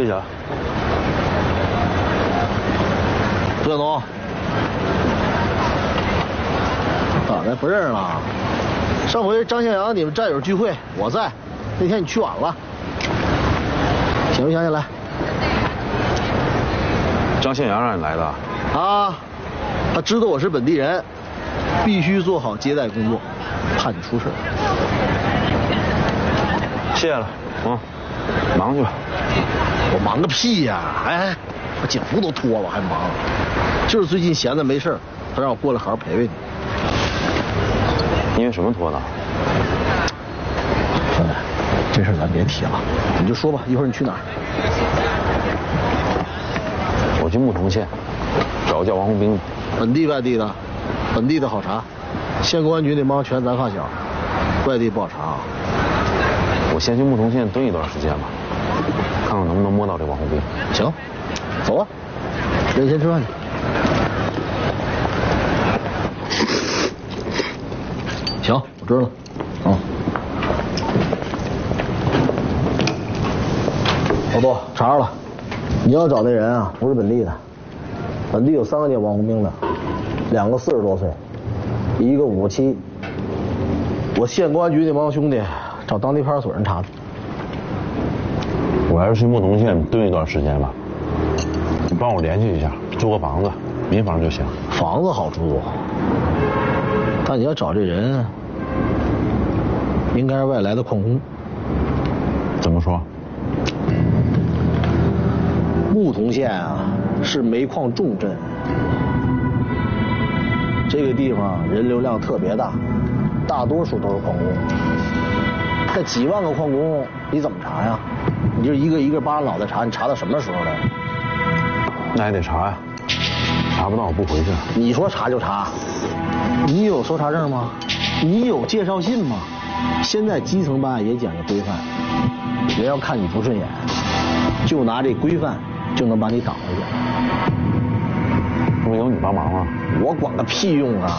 谢了。 杜建东，咋的不认识了？上回张向阳你们战友聚会我在，那天你去晚了。想不想起来？ 张向阳让你来的？ 啊，他知道我是本地人，必须做好接待工作，怕你出事。 谢了，忙去吧。 我忙个屁呀！哎，我警服都脱了还忙，就是最近闲着没事，他让我过来好好陪陪你。 因为什么脱的？ 兄弟，这事咱别提了，你就说吧，一会儿你去哪儿？ 我去牧童县，找个叫王红兵的。 本地外地的，本地的好查，县公安局那帮全咱发小，外地不好查啊。 我先去牧童县蹲一段时间吧，看看能不能摸到这王红兵。 行，走啊，人先吃饭去。行，我知道了。老杜，查着了，你要找那人啊，不是本地的，本地有3个叫王红兵的，2个40多岁，1个57。我县公安局那帮兄弟找当地派出所人查的。 我还是去牧童县蹲一段时间吧，你帮我联系一下，租个房子，民房就行。 房子好租，但你要找这人，应该是外来的矿工。 怎么说？ 牧童县啊，是煤矿重镇，这个地方人流量特别大，大多数都是矿工。这几万个矿工，你怎么查呀？你就一个一个扒着脑袋查，你查到什么时候来？ 那还得查呀，查不到我不回去。 你说查就查，你有搜查证吗？你有介绍信吗？现在基层办案也讲究规范，人要看你不顺眼，就拿这规范就能把你挡回去。 不是有你帮忙吗？ 我管个屁用啊！